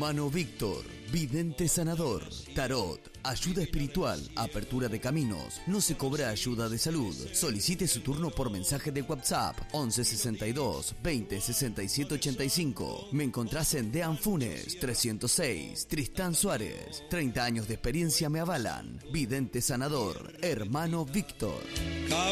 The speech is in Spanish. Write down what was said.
Hermano Víctor, vidente sanador, tarot, ayuda espiritual, apertura de caminos. No se cobra ayuda de salud. Solicite su turno por mensaje de WhatsApp 11 62 20 67 85. Me encontrás en Dean Funes 306, Tristán Suárez. 30 años de experiencia me avalan. Vidente sanador, Hermano Víctor.